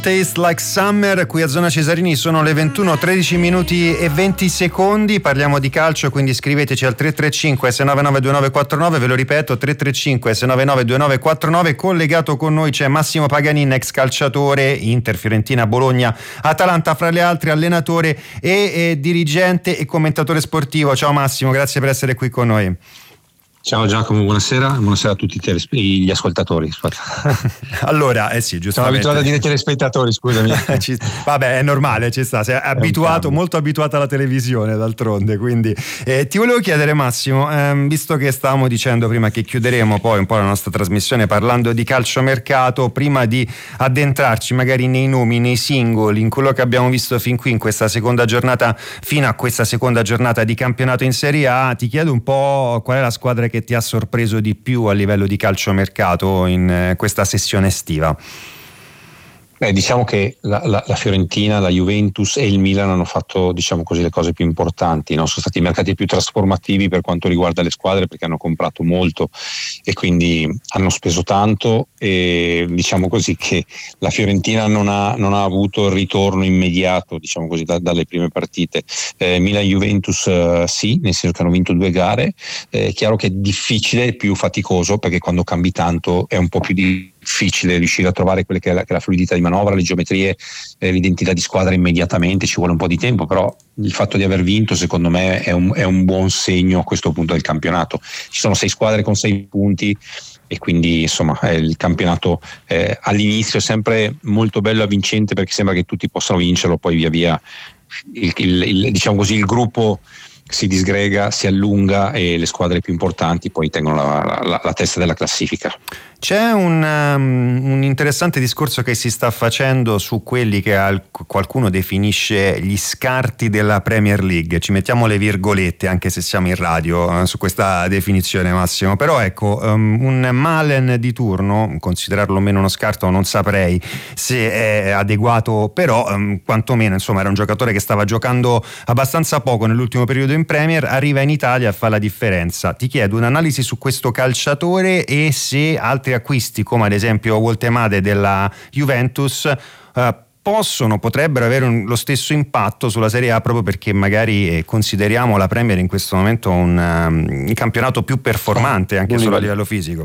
Taste Like Summer, qui a Zona Cesarini sono le 21:13 minuti e 20 secondi. Parliamo di calcio, quindi scriveteci al 335 699 2949, ve lo ripeto, 335 699 2949. Collegato con noi c'è Massimo Paganin, ex calciatore, Inter, Fiorentina, Bologna, Atalanta fra le altre, allenatore e dirigente e commentatore sportivo. Ciao Massimo, grazie per essere qui con noi. Ciao Giacomo, buonasera a tutti gli ascoltatori. Allora, sì, giustamente. Sono abituato a dire telespettatori, scusami. Vabbè, è normale, ci sta, sei abituato, molto abituato alla televisione d'altronde, quindi ti volevo chiedere Massimo, visto che stavamo dicendo prima che chiuderemo poi un po' la nostra trasmissione parlando di calciomercato, prima di addentrarci magari nei nomi, nei singoli, in quello che abbiamo visto fin qui in questa seconda giornata, fino a questa seconda giornata di campionato in Serie A, ti chiedo un po' qual è la squadra che ti ha sorpreso di più a livello di calciomercato in questa sessione estiva? Diciamo che la Fiorentina, la Juventus e il Milan hanno fatto, diciamo così, le cose più importanti, no? Sono stati i mercati più trasformativi per quanto riguarda le squadre, perché hanno comprato molto e quindi hanno speso tanto, e diciamo così che la Fiorentina non ha avuto il ritorno immediato, diciamo così, dalle prime partite. Milan-Juventus sì, nel senso che hanno vinto 2 gare. È chiaro che è difficile, è più faticoso, perché quando cambi tanto è un po' più difficile riuscire a trovare quelle che è la fluidità di manovra, le geometrie, l'identità di squadra immediatamente, ci vuole un po' di tempo, però il fatto di aver vinto secondo me è un buon segno a questo punto del campionato. Ci sono 6 squadre con 6 punti e quindi insomma il campionato all'inizio è sempre molto bello e avvincente, perché sembra che tutti possano vincerlo, poi via via diciamo così, il gruppo si disgrega, si allunga e le squadre più importanti poi tengono la testa della classifica. C'è un interessante discorso che si sta facendo su quelli che qualcuno definisce gli scarti della Premier League. Ci mettiamo le virgolette, anche se siamo in radio, su questa definizione, Massimo. Però ecco, un Malen di turno, considerarlo meno uno scarto non saprei se è adeguato, però quantomeno insomma era un giocatore che stava giocando abbastanza poco nell'ultimo periodo in Premier, arriva in Italia e fa la differenza. Ti chiedo un'analisi su questo calciatore e se altri acquisti come ad esempio Woltemade della Juventus potrebbero avere lo stesso impatto sulla Serie A, proprio perché magari consideriamo la Premier in questo momento un campionato più performante anche solo a livello fisico.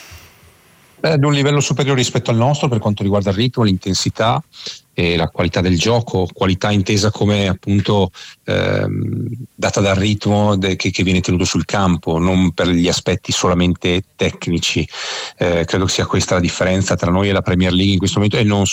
Ad un livello superiore rispetto al nostro per quanto riguarda il ritmo, l'intensità e la qualità del gioco, qualità intesa come appunto data dal ritmo che viene tenuto sul campo, non per gli aspetti solamente tecnici. Credo che sia questa la differenza tra noi e la Premier League in questo momento, e non